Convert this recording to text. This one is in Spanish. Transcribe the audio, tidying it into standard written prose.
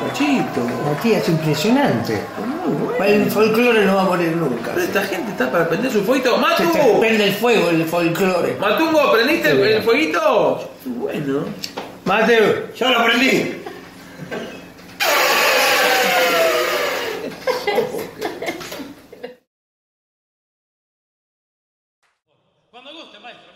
Gauchito. Aquí es impresionante. Muy bueno. El folclore no va a morir nunca. Pero esta gente está para prender su fueguito. Se ¡Matu! te prende el fuego, el folclore. Matungo, ¿prendiste el fueguito? Bueno. Mateo, yo lo prendí. Cuando guste, maestro.